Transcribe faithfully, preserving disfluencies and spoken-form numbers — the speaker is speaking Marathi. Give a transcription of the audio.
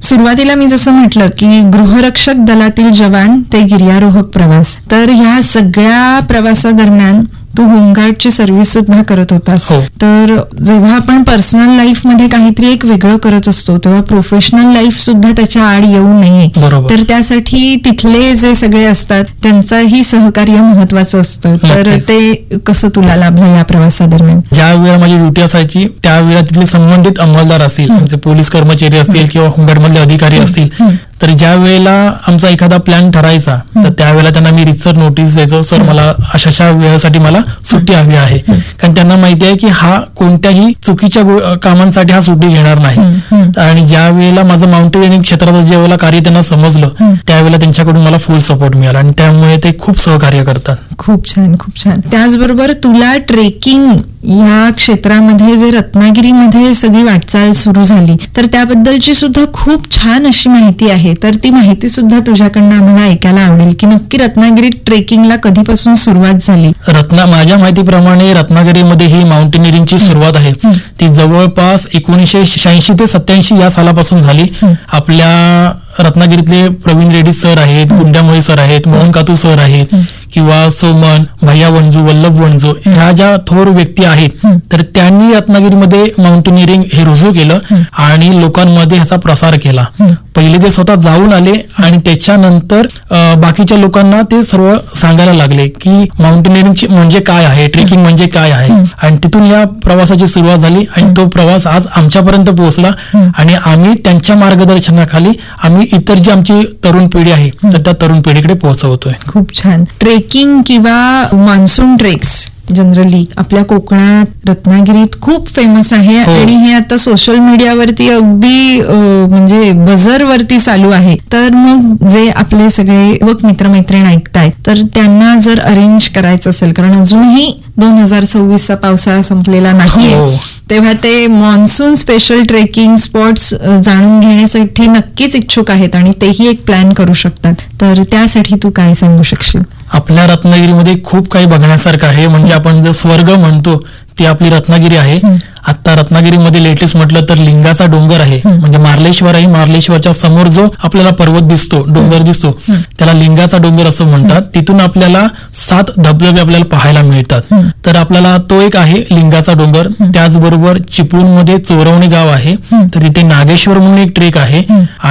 सुरुवातीला मी जसं म्हटलं की गृहरक्षक दलातील जवान ते गिर्यारोहक प्रवास, तर ह्या सगळ्या प्रवासादरम्यान तू होमगार्डची सर्व्हिस सुद्धा करत होतास. तर जेव्हा आपण पर्सनल लाईफ मध्ये काहीतरी एक वेगळं करत असतो तेव्हा प्रोफेशनल लाईफ सुद्धा त्याच्या आड येऊ नये, तर त्यासाठी तिथले जे सगळे असतात त्यांचाही सहकार्य महत्वाचं असतं. तर ते कसं तुला लाभलं या प्रवासादरम्यान? ज्या वेळेला माझी ड्युटी असायची त्यावेळेला तिथले संबंधित अंमलदार असतील, म्हणजे पोलीस कर्मचारी असतील किंवा होमगार्ड मधले अधिकारी असतील, तर ज्या वेळेला आमचा एखादा प्लॅन ठरायचा तर त्यावेळेला त्यांना मी रितसर नोटीस द्यायचो, सर मला अशाशा वेळेसाठी मला सुट्टी हवी आहे. कारण त्यांना माहिती आहे की हा कोणत्याही चुकीच्या कामांसाठी हा सुट्टी घेणार नाही. आणि ज्या वेळेला माझं माउंटेनिअरिंग क्षेत्रात ज्या वेळेला कार्य त्यांना समजलं त्यावेळेला त्यांच्याकडून मला फुल सपोर्ट मिळाला आणि त्यामुळे ते खूप सहकार्य करतात. खूप छान, खूप छान. त्याचबरोबर तुला ट्रेकिंग या क्षेत्रामध्ये जे रत्नागिरीमध्ये सगळी वाटचाल सुरू झाली तर त्याबद्दलची सुद्धा खूप छान अशी माहिती आहे. तर ती माहिती सुद्धा तुझ्याकडनं आम्हाला ऐकायला आवडेल की नक्की रत्नागिरीत ट्रेकिंगला कधीपासून सुरुवात झाली? रत्ना माझ्या माहितीप्रमाणे रत्नागिरीमध्ये ही माउंटेनिअरिंगची सुरुवात आहे ती जवळपास एकोणीसशे शहाऐंशी ते सत्याऐंशी या सालापासून झाली. आपल्या रत्नागिरीतले प्रवीण रेड्डी सर आहेत, गुंड्यामुळे सर आहेत, मोहन कातू सर आहेत किंवा सोमन, भैया वंजू, वल्लभ वंजू ह्या ज्या थोर व्यक्ती आहेत तर त्यांनी रत्नागिरीमध्ये माउंटेनिअरिंग हे रुजू केलं आणि लोकांमध्ये ह्याचा प्रसार केला. पहिले ते स्वतः जाऊन आले आणि त्याच्यानंतर बाकीच्या लोकांना ते सर्व सांगायला लागले की माउंटेनिअरिंग म्हणजे काय आहे, ट्रेकिंग म्हणजे काय आहे. आणि तिथून या प्रवासाची सुरुवात झाली आणि तो प्रवास आज आमच्यापर्यंत पोहोचला आणि आम्ही त्यांच्या मार्गदर्शनाखाली आम्ही इतर जी आमची तरुण पिढी आहे तर त्या तरुण पिढीकडे पोहोचवतोय. खूप छान. ट्रेकिंग किंवा मान्सून ट्रेक्स जनरली आपल्या कोकणात रत्नागिरीत खूप फेमस आहे आणि हे आता सोशल मीडियावरती अगदी म्हणजे बझर वरती चालू आहे. तर मग जे आपले सगळे युवक मित्रमैत्रीण ऐकतायत तर त्यांना जर अरेंज करायचं असेल, कारण अजूनही दोन हजार सव्वीसचा पावसाळा संपलेला नाहीये, तेव्हा ते मान्सून स्पेशल ट्रेकिंग स्पॉट्स जाणून घेण्यासाठी नक्कीच इच्छुक आहेत आणि तेही एक प्लॅन करू शकतात. तर त्यासाठी तू काय सांगू शकशील? आपल्या रत्नागिरीमध्ये खूप काही बघण्यासारखं आहे. म्हणजे आपण जो स्वर्ग म्हणतो ती आपली रत्नागिरी आहे. आता रत्नागिरीमध्ये लेटेस्ट म्हटलं तर लिंगाचा डोंगर आहे, म्हणजे मार्लेश्वर आहे. मार्लेश्वरच्या समोर जो आपल्याला पर्वत दिसतो, डोंगर दिसतो, त्याला लिंगाचा डोंगर असं म्हणतात. तिथून आपल्याला सात धबधबे आपल्याला पाहायला मिळतात. तर आपल्याला तो एक आहे लिंगाचा डोंगर. त्याचबरोबर चिपळूणमध्ये चोरवणे गाव आहे, तर तिथे नागेश्वर म्हणून एक ट्रेक आहे.